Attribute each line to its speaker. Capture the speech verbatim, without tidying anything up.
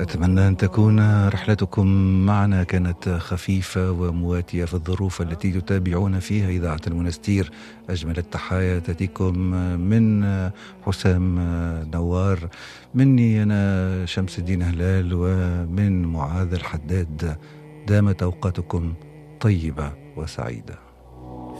Speaker 1: أتمنى أن تكون رحلتكم معنا كانت خفيفة ومواتية في الظروف التي تتابعون فيها إذاعة المنستير. أجمل التحايا تأتيكم من حسام نوار، مني أنا شمس الدين هلال، ومن معاذ الحداد. دامت أوقاتكم طيبة وسعيدة.